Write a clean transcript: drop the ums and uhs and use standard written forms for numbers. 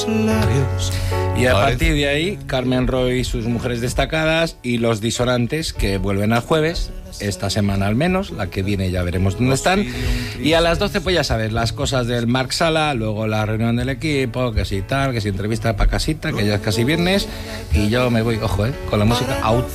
Y a partir de ahí, Carmen Roy y sus mujeres destacadas y los disonantes, que vuelven al jueves, esta semana al menos, la que viene ya veremos dónde están. Y a las 12, pues ya sabes, las cosas del Marc Sala, luego la reunión del equipo, que si tal, que si entrevista para casita, que ya es casi viernes, y yo me voy, ojo, con la música out.